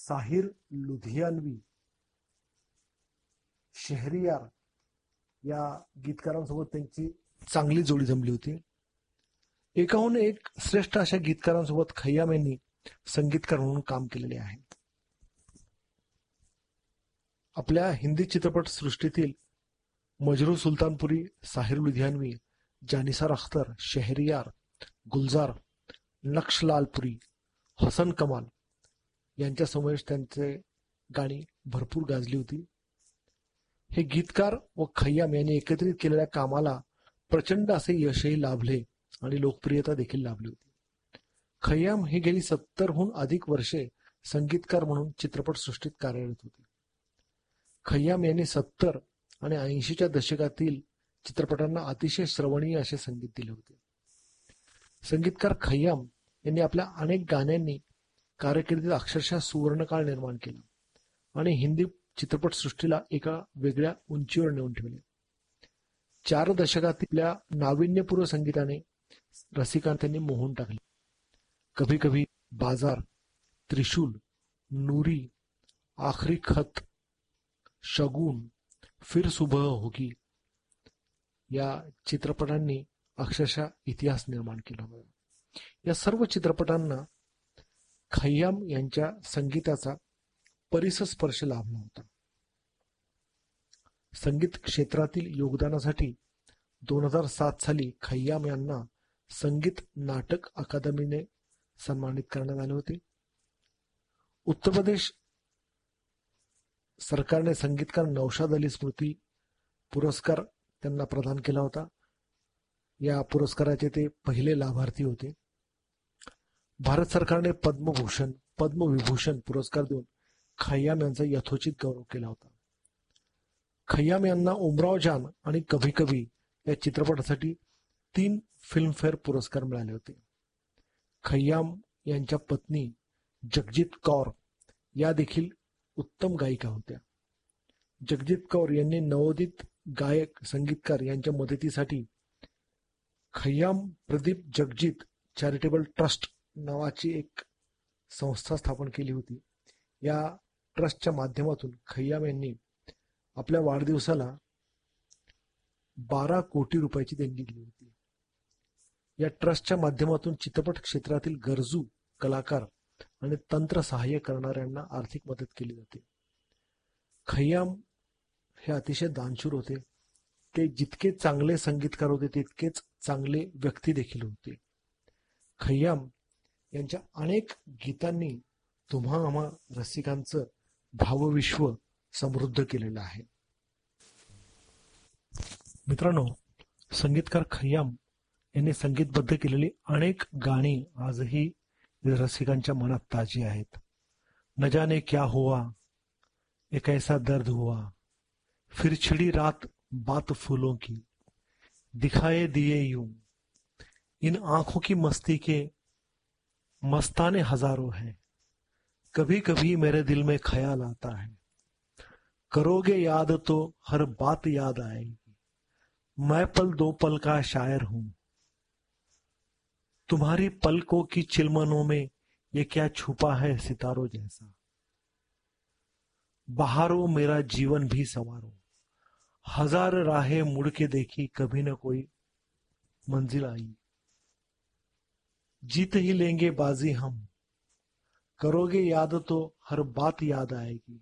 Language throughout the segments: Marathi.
साहिर लुधियानवी, शहरियार या गीतकारांसोबत त्यांची चांगली जोडी जमली होती. एकाहून एक श्रेष्ठ अशा गीतकारांसोबत खय्याम यांनी संगीतकार म्हणून काम केलेले आहे. आपल्या हिंदी चित्रपट सृष्टीतील मजरू सुलतानपुरी, साहिर लुधियानवी, जानिसार अख्तर, शहरियार, गुलजार, नक्शलालपुरी, हसन कमाल यांच्या समावेश त्यांचे गाणी भरपूर गाजली होती. हे गीतकार व खय्याम यांनी एकत्रित केलेल्या कामाला प्रचंड असे यशही लाभले आणि लोकप्रियता देखील लाभली होती. खय्याम हे गेली 70हून अधिक वर्षे संगीतकार म्हणून चित्रपटसृष्टीत कार्यरत होते. खय्याम यांनी 70 आणि 80च्या दशकातील चित्रपटांना अतिशय श्रवणीय असे संगीत दिले होते. संगीतकार खय्याम यांनी आपल्या अनेक गाण्यांनी कारकिर्दीत अक्षरशः सुवर्णकाळ निर्माण केला आणि हिंदी चित्रपटसृष्टीला एका वेगळ्या उंचीवर नेऊन ठेवले. 4 दशकातल्या नाविन्यपूर्व संगीताने रसिकांनी मोहून टाकले. कभी कभी बाजार, त्रिशूल, नूरी, आखरी खत, शगुन, फिर सुबह होगी या चित्रपटांनी अक्षरशः इतिहास निर्माण केला होता. या सर्व चित्रपटांना खय्याम यांच्या संगीताचा परिसस्पर्श लाभला होता. संगीत क्षेत्रातील योगदानासाठी 2007 साली खय्याम यांना संगीत नाटक अकादमीने सन्मानित करण्यात आले होते. उत्तर प्रदेश सरकारने संगीतकार नौशाद अली स्मृती पुरस्कार त्यांना प्रदान केला होता. या पुरस्काराचे ते पहिले लाभार्थी होते. भारत सरकारने पद्मभूषण, पद्मविभूषण पुरस्कार देऊन खय्याम यांचा यथोचित गौरव केला होता. खय्याम यांना उमराव जान आणि कभी कभी या चित्रपटासाठी 3 फिल्मफेअर पुरस्कार मिळाले होते. खय्याम यांच्या पत्नी जगजीत कौर या देखील उत्तम गायिका होत्या. जगजीत कौर यांनी नवोदित गायक संगीतकार यांच्या मदतीसाठी खय्याम प्रदीप जगजीत चॅरिटेबल ट्रस्ट नावाची एक संस्था स्थापन केली होती. या ट्रस्टच्या माध्यमातून खय्याम यांनी आपल्या वाढदिवसाला 12 कोटी रुपयाची देणगी दिली होती. या ट्रस्टच्या माध्यमातून चित्रपट क्षेत्रातील गरजू कलाकार आणि तंत्र सहाय्य करणाऱ्यांना आर्थिक मदत केली जाते. खय्याम हे अतिशय दानशूर होते. ते जितके चांगले संगीतकार होते तितकेच चांगले व्यक्ती देखील होते. खय्याम यांच्या अनेक गीतांनी तुम्हा आम्हा रसिकांचं भावविश्व समृद्ध केलेलं आहे. मित्रांनो, संगीतकार खय्याम यांनी संगीतबद्ध केलेली अनेक गाणी आजही रसिकांच्या मनात ताजी आहेत. न जाने क्या हुआ, एक ऐसा दर्द हुआ, फिर छिड़ी रात बात फूलों की, दिखाए दिए यूं, इन आंखों की मस्ती के मस्ताने हजारों हैं, कभी कभी मेरे दिल में ख्याल आता है, करोगे याद तो हर बात याद आएगी, मैं पल दो पल का शायर हूं, तुम्हारी पलकों की चिलमनों में ये क्या छुपा है सितारों जैसा, बहारो मेरा जीवन भी संवारो, हजार राहें मुड़ के देखी कभी न कोई मंजिल आई, जीत ही लेंगे बाजी हम, करोगे याद तो हर बात याद आएगी,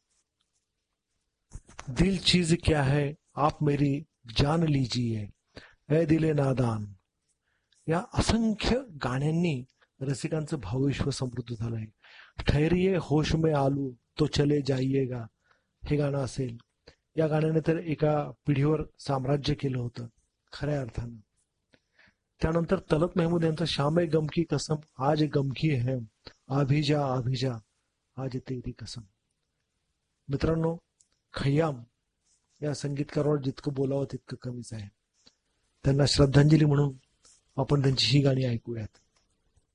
दिल चीज क्या है आप मेरी जान लीजिए, ए दिले नादान. या असंख्य गाण्यांनी रसिकांचं भावविश्व समृद्ध झालं आहे. ठहरिये होश में आलू तो चले जाइएगा हे गाणं असेल. या गाण्याने तर एका पिढीवर साम्राज्य केलं होतं खऱ्या अर्थानं. त्यानंतर तलत महमूद यांचा शामे गम की कसम आज गम की है, आभिजा आज तेरी कसम. मित्रांनो, खय्याम या संगीतकारावर जितकं बोलावं तितकं कमीच आहे. त्यांना श्रद्धांजली म्हणून आपण त्यांची ही गाणी ऐकूयात.